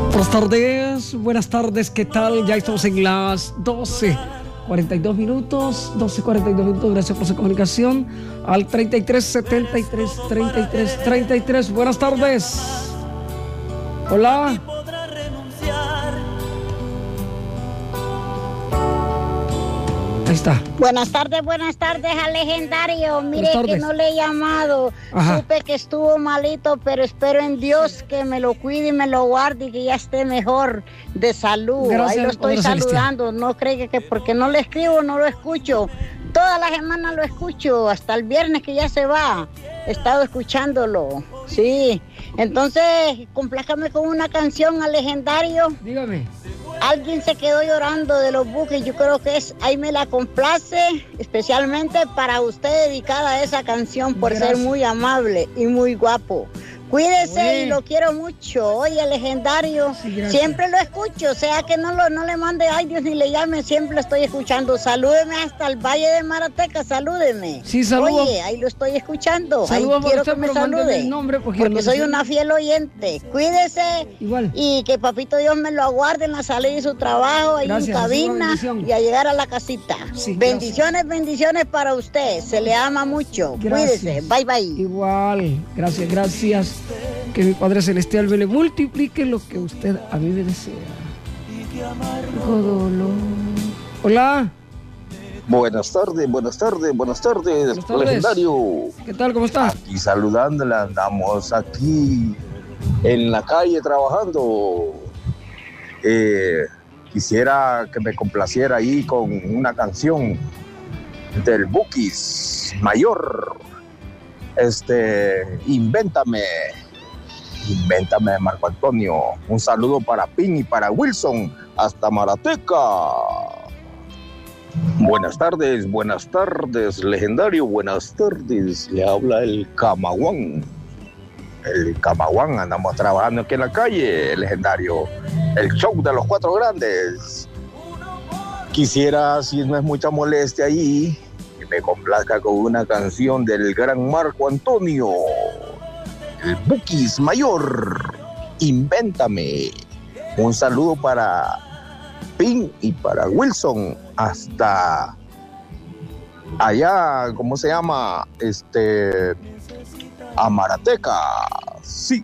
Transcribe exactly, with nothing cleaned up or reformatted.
Buenas tardes, buenas tardes, ¿qué tal? Ya estamos en las doce cuarenta y dos minutos, doce cuarenta y dos minutos, gracias por su comunicación al treinta y tres setenta y tres treinta y tres treinta y tres. Buenas tardes. Hola. Ahí está. Buenas tardes, buenas tardes al legendario. Mire que no le he llamado. Ajá. Supe que estuvo malito, pero espero en Dios que me lo cuide y me lo guarde y que ya esté mejor de salud. Gracias, ahí lo estoy saludando. Celestial. No cree que porque no le escribo, no lo escucho. Toda la semana lo escucho, hasta el viernes que ya se va. He estado escuchándolo. Sí. Entonces, complácame con una canción al legendario. Dígame. Alguien se quedó llorando de los buques, yo creo que es, ahí me la complace, especialmente para usted dedicada a esa canción por Gracias. Ser muy amable y muy guapo. Cuídese Oye. Y lo quiero mucho. Oye, legendario, sí, siempre lo escucho, o sea que no, lo, no le mande ay Dios ni le llame, siempre lo estoy escuchando. Salúdeme hasta el Valle de Marateca, salúdeme. Sí, saludo. Oye, ahí lo estoy escuchando, saludo ahí quiero usted, que me salude, porque, porque soy una fiel oyente. Cuídese Igual. Y que papito Dios me lo aguarde en la salida de su trabajo, ahí Gracias, en cabina y a llegar a la casita. Sí, bendiciones, gracias. bendiciones para usted, se le ama mucho. Gracias. Cuídese, bye bye. Igual, gracias, gracias. Que mi Padre Celestial me le multiplique lo que usted a mí me desea. Hola. Buenas tardes, buenas tardes, buenas tardes, buenas tardes. Legendario. ¿Qué tal? ¿Cómo está? Aquí saludándola, andamos aquí en la calle trabajando. Eh, quisiera que me complaciera ahí con una canción del Bukis Mayor. Este, Invéntame. Invéntame, Marco Antonio. Un saludo para Pin y para Wilson, hasta Marateca. Buenas tardes, buenas tardes, legendario, buenas tardes. Le habla el Camaguán. El Camaguán, andamos trabajando aquí en la calle, legendario. El show de los cuatro grandes. Quisiera, si no es mucha molestia ahí, que me complazca con una canción del gran Marco Antonio. El Bukis Mayor, Invéntame. Un saludo para Pin y para Wilson, hasta allá, ¿cómo se llama? Este, Amarateca. Sí.